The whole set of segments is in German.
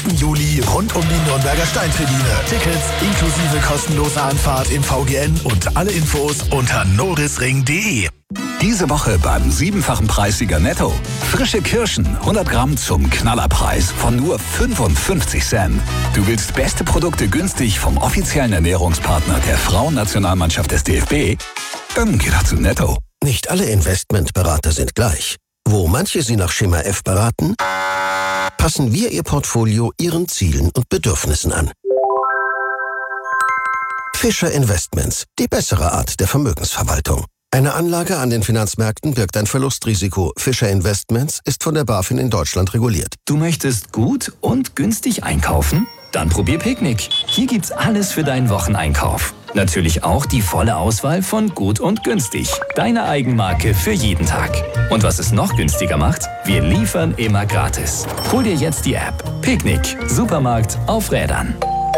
3. Juli rund um die Nürnberger Steintribüne. Tickets inklusive kostenloser Anfahrt im VGN und alle Infos unter norisring.de. Diese Woche beim 7-fachen Preissieger Netto. Frische Kirschen, 100 Gramm zum Knallerpreis von nur 55 Cent. Du willst beste Produkte günstig vom offiziellen Ernährungspartner der Frauennationalmannschaft des DFB? Dann geh doch zu Netto. Nicht alle Investmentberater sind gleich. Wo manche Sie nach Schema F beraten, passen wir Ihr Portfolio Ihren Zielen und Bedürfnissen an. Fischer Investments, die bessere Art der Vermögensverwaltung. Eine Anlage an den Finanzmärkten birgt ein Verlustrisiko. Fischer Investments ist von der BaFin in Deutschland reguliert. Du möchtest gut und günstig einkaufen? Dann probier Picknick. Hier gibt's alles für deinen Wocheneinkauf. Natürlich auch die volle Auswahl von Gut und Günstig. Deine Eigenmarke für jeden Tag. Und was es noch günstiger macht? Wir liefern immer gratis. Hol dir jetzt die App. Picknick. Supermarkt auf Rädern.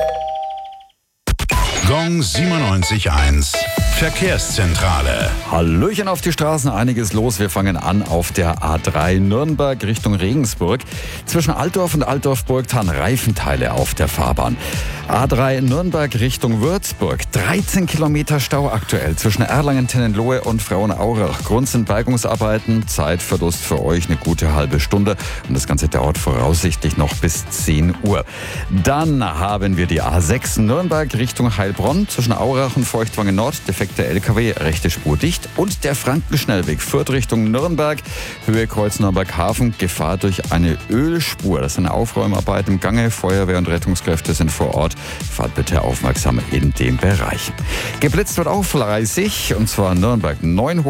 Gong 97.1 Verkehrszentrale. Hallöchen auf die Straßen, einiges los. Wir fangen an auf der A3 Nürnberg Richtung Regensburg. Zwischen Altdorf und Altdorf-Burg taten Reifenteile auf der Fahrbahn. A3 Nürnberg Richtung Würzburg. 13 Kilometer Stau aktuell zwischen Erlangen, Tennenlohe und Frauenaurach. Grund sind Bergungsarbeiten. Zeitverlust für euch eine gute halbe Stunde. Und das Ganze dauert voraussichtlich noch bis 10 Uhr. Dann haben wir die A6 Nürnberg Richtung Heilbronn. Zwischen Aurach und Feuchtwangen Nord. Defekter LKW, rechte Spur dicht. Und der Frankenschnellweg führt Richtung Nürnberg. Höhe Kreuz Nürnberg Hafen. Gefahr durch eine Ölspur. Das sind Aufräumarbeiten im Gange. Feuerwehr und Rettungskräfte sind vor Ort. Fahrt bitte aufmerksam in dem Bereich. Geblitzt wird auch fleißig. Und zwar Nürnberg 9